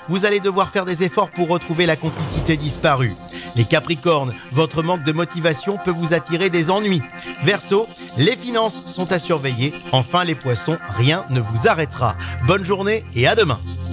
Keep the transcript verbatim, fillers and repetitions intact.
vous allez devoir faire des efforts pour retrouver la complicité disparue. Les Capricornes, votre manque de motivation peut vous attirer des ennuis. Verseau, les finances sont à surveiller. Enfin les Poissons, rien ne vous arrêtera. Bonne journée et à demain.